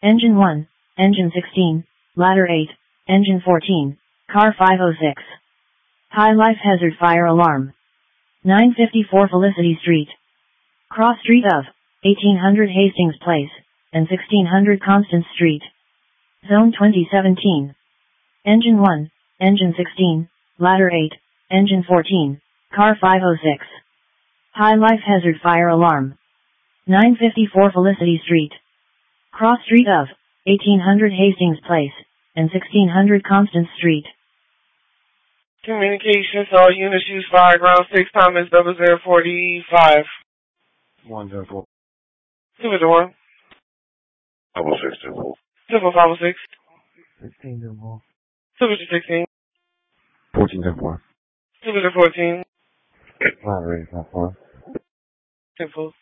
Engine 1, Engine 16, Ladder 8, Engine 14, Car 506. High life hazard fire alarm. 954 Felicity Street. Cross street of 1800 Hastings Place and 1600 Constance Street. Zone 2017. Engine 1, Engine 16, Ladder 8, Engine 14, Car 506. High life hazard fire alarm. 954 Felicity Street. Cross street of 1800 Hastings Place and 1600 Constance Street. Communications, all units use fire ground 6 Thomas 0045. 104. 201. 506. 506. 16. 216. 14. 214. Ladder 8. 4. 10